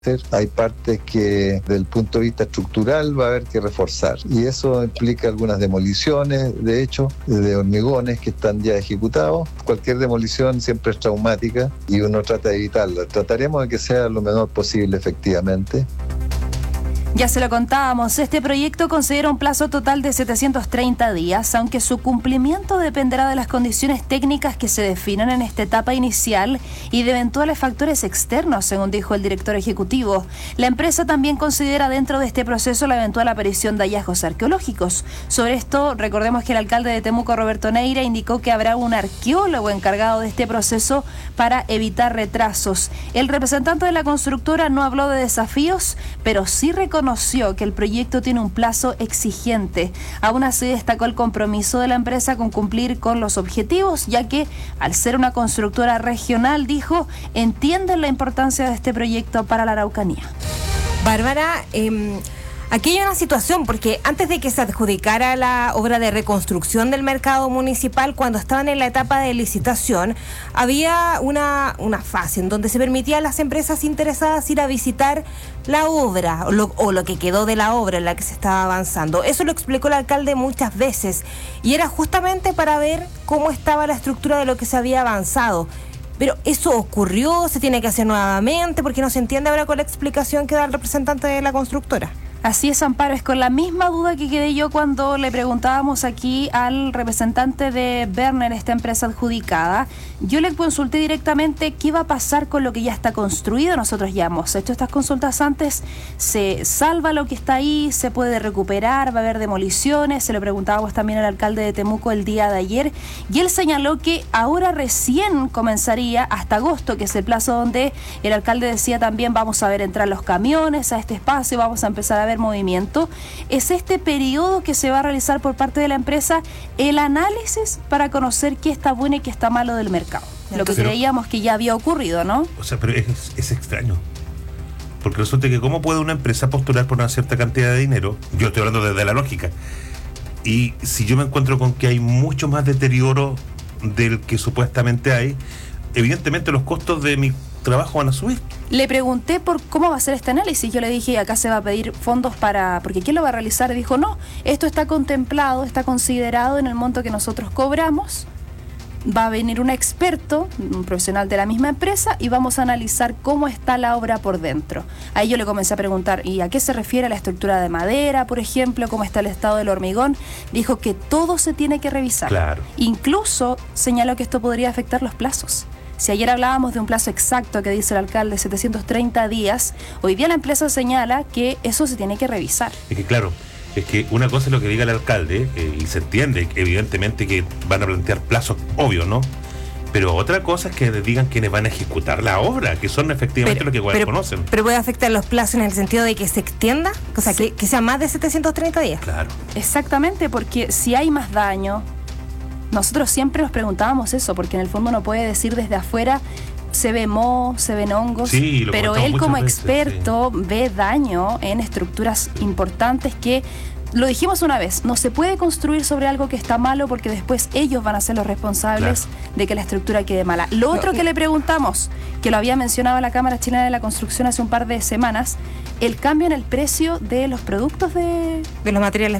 Hay partes que desde el punto de vista estructural va a haber que reforzar y eso implica algunas demoliciones, de hecho, de hormigones que están ya ejecutados. Cualquier demolición siempre es traumática y uno trata de evitarla. Trataremos de que sea lo menor posible, efectivamente. Ya se lo contábamos, este proyecto considera un plazo total de 730 días, aunque su cumplimiento dependerá de las condiciones técnicas que se definan en esta etapa inicial y de eventuales factores externos, según dijo el director ejecutivo. La empresa también considera dentro de este proceso la eventual aparición de hallazgos arqueológicos. Sobre esto, recordemos que el alcalde de Temuco, Roberto Neira, indicó que habrá un arqueólogo encargado de este proceso para evitar retrasos. El representante de la constructora no habló de desafíos, pero sí reconoció que el proyecto tiene un plazo exigente. Aún así destacó el compromiso de la empresa con cumplir con los objetivos, ya que al ser una constructora regional, dijo, entienden la importancia de este proyecto para la Araucanía. Bárbara, aquí hay una situación, porque antes de que se adjudicara la obra de reconstrucción del mercado municipal, cuando estaban en la etapa de licitación, había una fase en donde se permitía a las empresas interesadas ir a visitar la obra o lo que quedó de la obra en la que se estaba avanzando. Eso lo explicó el alcalde muchas veces y era justamente para ver cómo estaba la estructura de lo que se había avanzado. Pero eso ocurrió, se tiene que hacer nuevamente, porque no se entiende ahora con la explicación que da el representante de la constructora. Así es, Amparo, es con la misma duda que quedé yo cuando le preguntábamos aquí al representante de Berner, esta empresa adjudicada. Yo le consulté directamente qué iba a pasar con lo que ya está construido. Nosotros ya hemos hecho estas consultas antes, se salva lo que está ahí, se puede recuperar, va a haber demoliciones. Se lo preguntábamos también al alcalde de Temuco el día de ayer y él señaló que ahora recién comenzaría hasta agosto, que es el plazo donde el alcalde decía también vamos a ver entrar los camiones a este espacio, vamos a empezar a ver movimiento. Es este periodo que se va a realizar por parte de la empresa el análisis para conocer qué está bueno y qué está malo del mercado. Lo que creíamos que ya había ocurrido, ¿no? O sea, pero es extraño. Porque resulta que ¿cómo puede una empresa postular por una cierta cantidad de dinero? Yo estoy hablando desde la lógica. Y si yo me encuentro con que hay mucho más deterioro del que supuestamente hay, evidentemente los costos de mi trabajo van a subir. Le pregunté por cómo va a ser este análisis. Yo le dije, acá se va a pedir fondos porque ¿quién lo va a realizar? Y dijo, no, esto está contemplado, está considerado en el monto que nosotros cobramos. Va a venir un experto, un profesional de la misma empresa, y vamos a analizar cómo está la obra por dentro. Ahí yo le comencé a preguntar, ¿y a qué se refiere la estructura de madera, por ejemplo? ¿Cómo está el estado del hormigón? Dijo que todo se tiene que revisar. Claro. Incluso señaló que esto podría afectar los plazos. Si ayer hablábamos de un plazo exacto que dice el alcalde, 730 días, hoy día la empresa señala que eso se tiene que revisar. Es que claro, es que una cosa es lo que diga el alcalde, y se entiende evidentemente que van a plantear plazos obvios, ¿no? Pero otra cosa es que digan quienes van a ejecutar la obra, que son efectivamente los que conocen. Pero puede afectar los plazos en el sentido de que se extienda, o sea, sí, que sea más de 730 días. Claro. Exactamente, porque si hay más daño, nosotros siempre nos preguntábamos eso, porque en el fondo uno puede decir desde afuera, se ve moho, se ven hongos, sí, pero él como veces, experto ve daño en estructuras importantes que, lo dijimos una vez, no se puede construir sobre algo que está malo porque después ellos van a ser los responsables de que la estructura quede mala. Lo otro que le preguntamos, que lo había mencionado la Cámara Chilena de la Construcción hace un par de semanas, el cambio en el precio de los productos de los materiales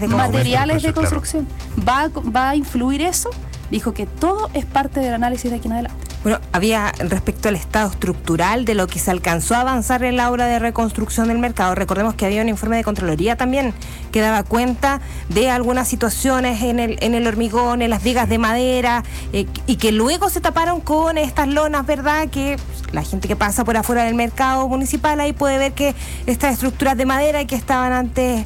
de construcción. ¿Va a influir eso? Dijo que todo es parte del análisis de aquí en adelante. Bueno, había respecto al estado estructural de lo que se alcanzó a avanzar en la obra de reconstrucción del mercado. Recordemos que había un informe de Contraloría también que daba cuenta de algunas situaciones en el hormigón, en las vigas de madera, y que luego se taparon con estas lonas, ¿verdad? Que la gente que pasa por afuera del mercado municipal ahí puede ver que estas estructuras de madera que estaban antes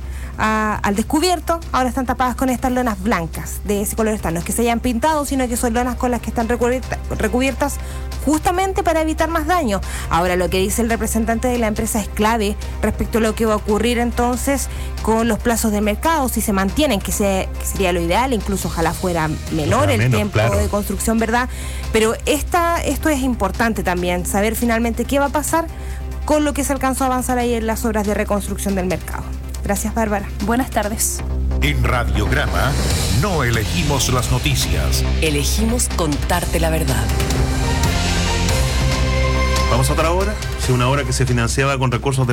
al descubierto, ahora están tapadas con estas lonas blancas de ese color. No es que se hayan pintado, sino que son lonas con las que están recubiertas justamente para evitar más daño. Ahora, lo que dice el representante de la empresa es clave respecto a lo que va a ocurrir entonces con los plazos del mercado, si se mantienen, que sería lo ideal, incluso ojalá fuera menor el tiempo de construcción, ¿verdad? Pero esto es importante también, saber finalmente qué va a pasar con lo que se alcanzó a avanzar ahí en las obras de reconstrucción del mercado. Gracias, Bárbara. Buenas tardes. En Radiograma no elegimos las noticias. Elegimos contarte la verdad. Vamos pasamos a otra obra, sí, una obra que se financiaba con recursos de